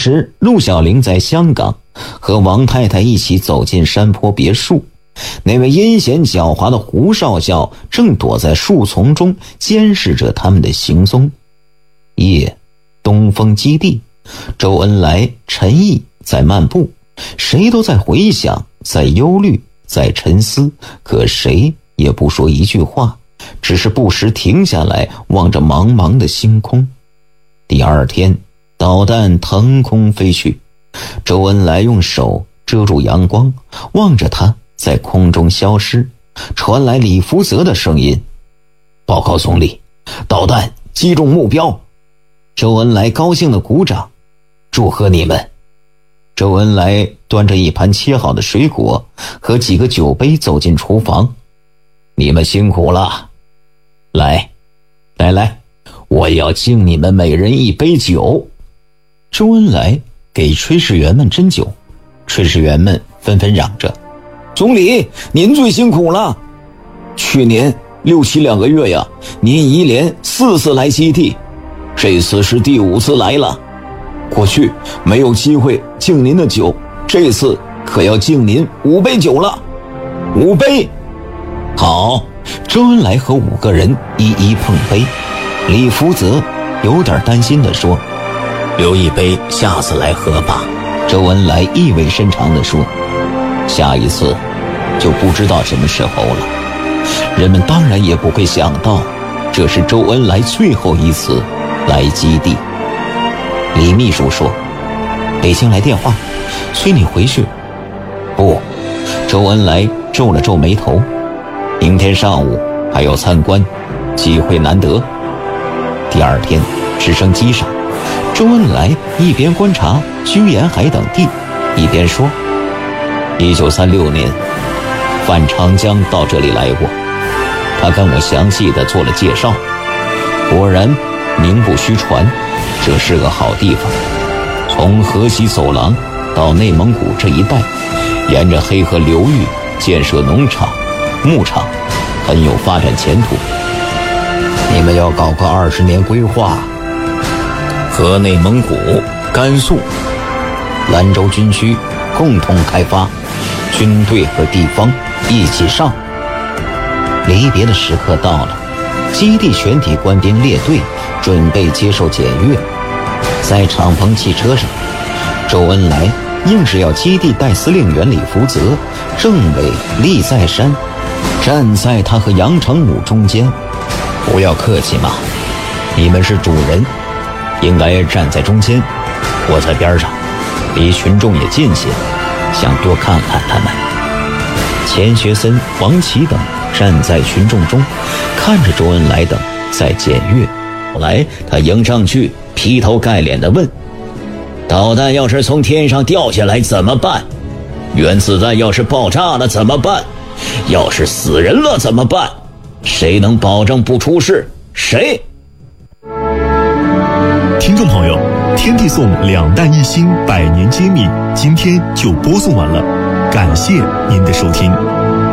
时，陆小玲在香港和王太太一起走进山坡别墅，那位阴险狡猾的胡少校正躲在树丛中监视着他们的行踪。夜，东风基地，周恩来、陈毅在漫步，谁都在回想，在忧虑，在沉思，可谁也不说一句话，只是不时停下来望着茫茫的星空。第二天，导弹腾空飞去，周恩来用手遮住阳光，望着它在空中消失，传来李福泽的声音：报告总理，导弹击中目标。周恩来高兴地鼓掌，祝贺你们。周恩来端着一盘切好的水果和几个酒杯走进厨房，你们辛苦了，来，我要敬你们每人一杯酒。周恩来给炊事员们斟酒，炊事员们纷纷嚷着：总理，您最辛苦了，去年6、7、2个月呀，您一连4次来基地，这次是第5次来了。过去没有机会敬您的酒，这次可要敬您5杯酒了。5杯。好，周恩来和5个人一一碰杯。李福泽有点担心地说：留一杯下次来喝吧。周恩来意味深长地说：下一次就不知道什么时候了。人们当然也不会想到，这是周恩来最后一次来基地。李秘书说：北京来电话，催你回去。不，周恩来皱了皱眉头，明天上午还要参观，机会难得。第二天，直升机上，周恩来一边观察居延海等地，一边说：1936年，范长江到这里来过，他跟我详细地做了介绍，果然名不虚传，这是个好地方。从河西走廊到内蒙古这一带，沿着黑河流域建设农场、牧场，很有发展前途。你们要搞个20年规划，和内蒙古、甘肃、兰州军区共同开发，军队和地方一起上。离别的时刻到了，基地全体官兵列队，准备接受检阅。在敞篷汽车上，周恩来硬是要基地代司令员李福泽、政委厉在山站在他和杨成武中间。不要客气嘛，你们是主人，应该站在中间，我在边上，离群众也近些，想多看看他们。钱学森、王琦等站在群众中，看着周恩来等在检阅。后来他迎上去，劈头盖脸地问：导弹要是从天上掉下来怎么办？原子弹要是爆炸了怎么办？要是死人了怎么办？谁能保证不出事？谁？ 听众朋友，天地颂2弹1星100年揭秘，今天就播送完了，感谢您的收听。